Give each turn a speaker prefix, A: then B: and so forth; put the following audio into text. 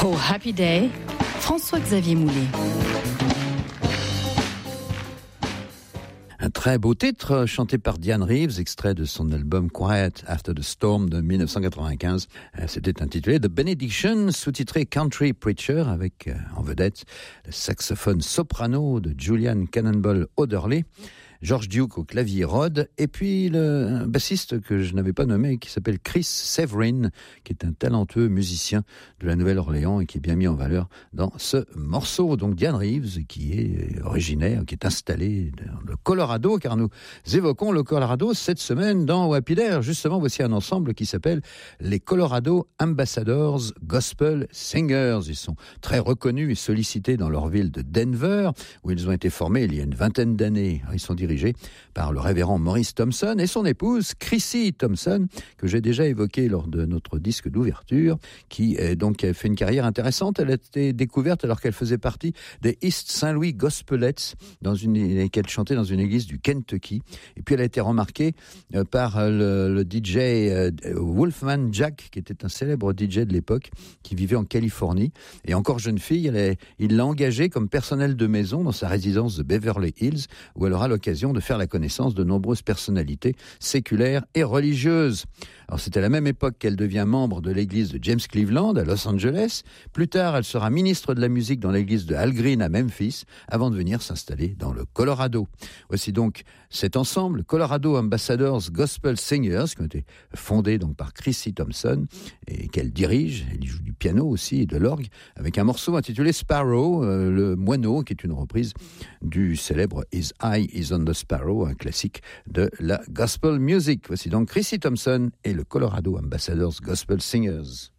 A: Oh Happy Day, François-Xavier Moulet.
B: Un très beau titre chanté par Diane Reeves, extrait de son album Quiet After the Storm de 1995. C'était intitulé The Benediction, sous-titré Country Preacher, avec en vedette le saxophone soprano de Julian Cannonball Oderle, George Duke au clavier Rod, et puis le bassiste que je n'avais pas nommé, qui s'appelle Chris Severin, qui est un talentueux musicien de la Nouvelle-Orléans et qui est bien mis en valeur dans ce morceau. Donc Diane Reeves, qui est originaire, qui est installée dans le Colorado, car nous évoquons le Colorado cette semaine dans Happy Day. Justement, voici un ensemble qui s'appelle les Colorado Ambassadors Gospel Singers. Ils sont très reconnus et sollicités dans leur ville de Denver, où ils ont été formés il y a une vingtaine d'années. Ils sont dirigé par le révérend Maurice Thompson et son épouse Chrissy Thompson, que j'ai déjà évoqué lors de notre disque d'ouverture, qui donc a fait une carrière intéressante. Elle a été découverte alors qu'elle faisait partie des East St. Louis Gospelettes, qu'elle chantait dans une église du Kentucky. Et puis elle a été remarquée par le DJ Wolfman Jack, qui était un célèbre DJ de l'époque, qui vivait en Californie. Et encore jeune fille, il l'a engagée comme personnel de maison dans sa résidence de Beverly Hills, où elle aura l'occasion de faire la connaissance de nombreuses personnalités séculaires et religieuses. Alors c'est à la même époque qu'elle devient membre de l'église de James Cleveland à Los Angeles. Plus tard, elle sera ministre de la musique dans l'église de Al Green à Memphis, avant de venir s'installer dans le Colorado. Voici donc cet ensemble, Colorado Ambassadors Gospel Singers, qui ont été fondés donc par Chrissy Thompson et qu'elle dirige. Elle joue du piano aussi et de l'orgue, avec un morceau intitulé Sparrow, le moineau, qui est une reprise du célèbre His Eye is on the Sparrow, un classique de la gospel music. Voici donc Chrissy Thompson et le Colorado Ambassadors Gospel Singers.